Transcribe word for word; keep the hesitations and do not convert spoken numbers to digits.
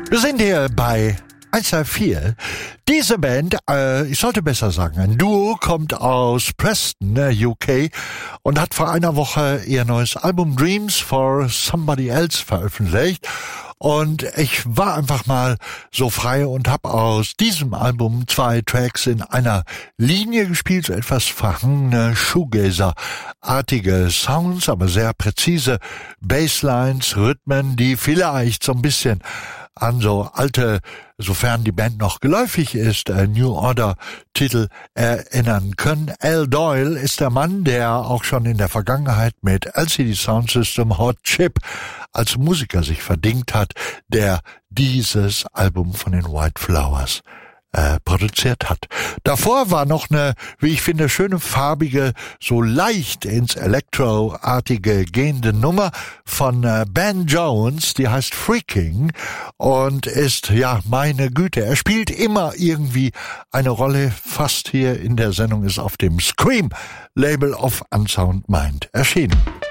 Wir sind hier bei eins zwei vier. Diese Band, äh, ich sollte besser sagen, ein Duo, kommt aus Preston, U K, und hat vor einer Woche ihr neues Album Dreams for Somebody Else veröffentlicht. Und ich war einfach mal so frei und habe aus diesem Album zwei Tracks in einer Linie gespielt, so etwas verhangene Shoegazer-artige Sounds, aber sehr präzise Basslines, Rhythmen, die vielleicht so ein bisschen an so alte, sofern die Band noch geläufig ist, äh, New Order Titel erinnern können. Al Doyle ist der Mann, der auch schon in der Vergangenheit mit L C D Sound System Hot Chip als Musiker sich verdingt hat, der dieses Album von den White Flowers äh, produziert hat. Davor war noch eine, wie ich finde, schöne farbige, so leicht ins Electro-artige gehende Nummer von äh, Ben Jones, die heißt Freaking und ist, ja, meine Güte, er spielt immer irgendwie eine Rolle, fast hier in der Sendung, ist auf dem Scream Label of Unsound Mind erschienen.